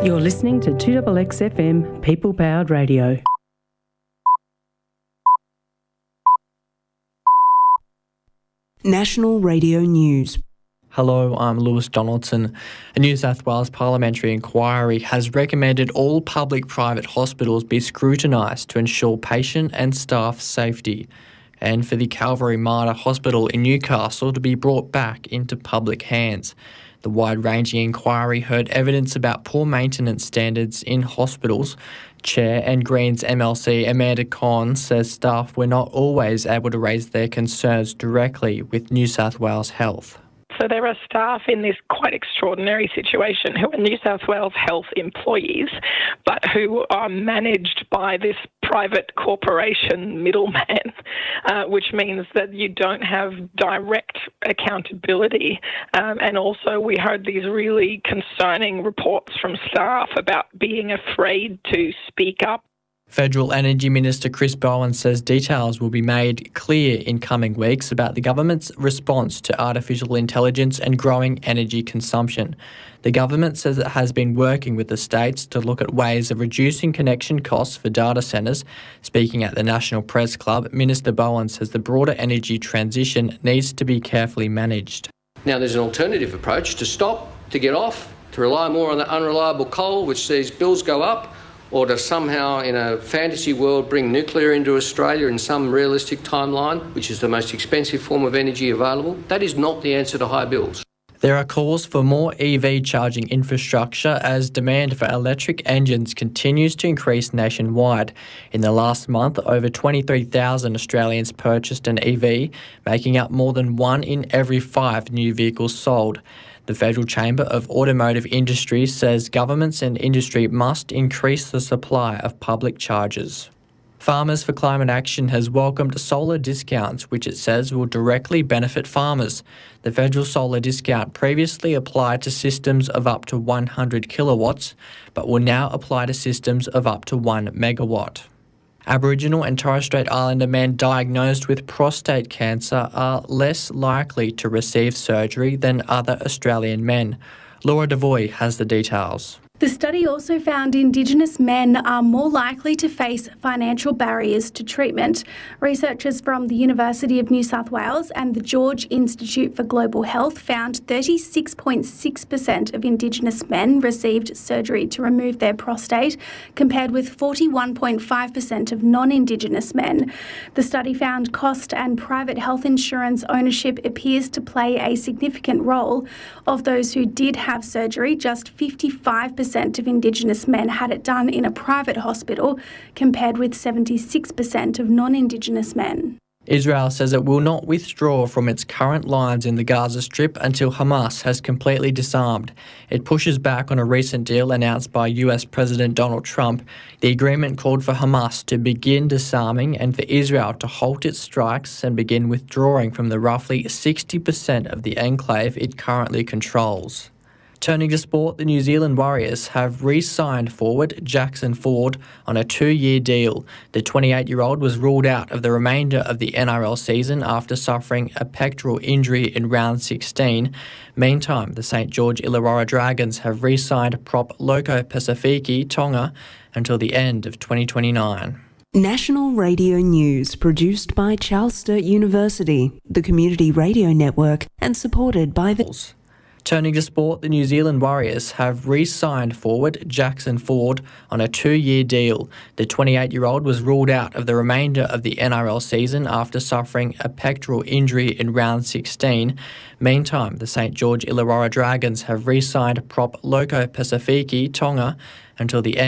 You're listening to 2XXFM People Powered Radio. National Radio News. Hello, I'm Lewis Donaldson. A New South Wales parliamentary inquiry has recommended all public-private hospitals be scrutinised to ensure patient and staff safety, and for the Calvary Mater Hospital in Newcastle to be brought back into public hands. The wide-ranging inquiry heard evidence about poor maintenance standards in hospitals. Chair and Greens MLC Amanda Conn says staff were not always able to raise their concerns directly with New South Wales Health. So there are staff in this quite extraordinary situation who are New South Wales Health employees, but who are managed by this private corporation middleman, which means that you don't have direct accountability. And also we heard these really concerning reports from staff about being afraid to speak up. Federal Energy Minister Chris Bowen says details will be made clear in coming weeks about the government's response to artificial intelligence and growing energy consumption. The government says it has been working with the states to look at ways of reducing connection costs for data centres. Speaking at the National Press Club, Minister Bowen says the broader energy transition needs to be carefully managed. Now there's an alternative approach: to stop, to get off, to rely more on the unreliable coal, which sees bills go up, or to somehow, in a fantasy world, bring nuclear into Australia in some realistic timeline, which is the most expensive form of energy available. That is not the answer to high bills. There are calls for more EV charging infrastructure as demand for electric engines continues to increase nationwide. In the last month, over 23,000 Australians purchased an EV, making up more than 1 in every 5 new vehicles sold. The Federal Chamber of Automotive Industry says governments and industry must increase the supply of public chargers. Farmers for Climate Action has welcomed solar discounts, which it says will directly benefit farmers. The federal solar discount previously applied to systems of up to 100 kilowatts, but will now apply to systems of up to 1 megawatt. Aboriginal and Torres Strait Islander men diagnosed with prostate cancer are less likely to receive surgery than other Australian men. Laura Devoy has the details. The study also found Indigenous men are more likely to face financial barriers to treatment. Researchers from the University of New South Wales and the George Institute for Global Health found 36.6% of Indigenous men received surgery to remove their prostate, compared with 41.5% of non-Indigenous men. The study found cost and private health insurance ownership appears to play a significant role. Of those who did have surgery, just 55% of Indigenous men had it done in a private hospital, compared with 76% of non-Indigenous men. Israel says it will not withdraw from its current lines in the Gaza Strip until Hamas has completely disarmed. It pushes back on a recent deal announced by US President Donald Trump. The agreement called for Hamas to begin disarming and for Israel to halt its strikes and begin withdrawing from the roughly 60% of the enclave it currently controls. Turning to sport, the New Zealand Warriors have re-signed forward Jackson Ford on a 2-year deal. The 28-year-old was ruled out of the remainder of the NRL season after suffering a pectoral injury in round 16. Meantime, the St George Illawarra Dragons have re-signed prop Loco Pacifici Tonga until the end of 2029. National Radio News, produced by Charles Sturt University, the Community Radio Network, and supported by the... Turning to sport, the New Zealand Warriors have re-signed forward Jackson Ford on a 2-year deal. The 28-year-old was ruled out of the remainder of the NRL season after suffering a pectoral injury in round 16. Meantime, the St George Illawarra Dragons have re-signed prop Loco Pacifici Tonga until the end